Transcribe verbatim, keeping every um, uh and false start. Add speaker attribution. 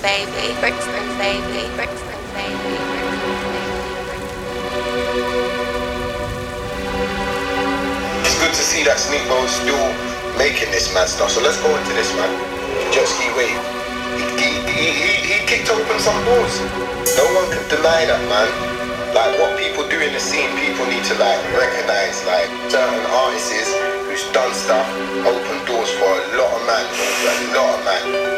Speaker 1: baby. Brixton, baby. Brixton, baby.
Speaker 2: It's good to see that Sneak Bow's still making this mad stuff. So let's go into this, man. Jet ski wave. He, he, he, he, he kicked open some doors. No one can deny that, man. Like what people do in the scene, people need to like recognize like certain artists who's done stuff, open doors for a lot of man, a lot of man.